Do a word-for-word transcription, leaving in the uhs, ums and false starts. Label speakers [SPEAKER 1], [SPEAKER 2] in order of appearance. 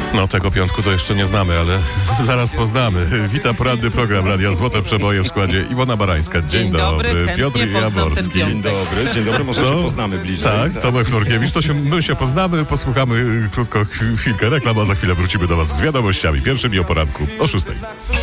[SPEAKER 1] No, tego piątku to jeszcze nie znamy, ale zaraz poznamy. Witam, poranny program Radia Złote Przeboje w składzie Iwona Barańska. Dzień,
[SPEAKER 2] Dzień dobry,
[SPEAKER 1] dobry. Piotr Jaworski.
[SPEAKER 3] Dzień dobry, dzień dobry, może
[SPEAKER 1] To-
[SPEAKER 3] się poznamy bliżej.
[SPEAKER 1] Tak, Tomek Nurkiewicz. To się, my się poznamy, posłuchamy krótko chwilkę reklam, a za chwilę wrócimy do Was z wiadomościami. Pierwszymi o poranku o szóstej.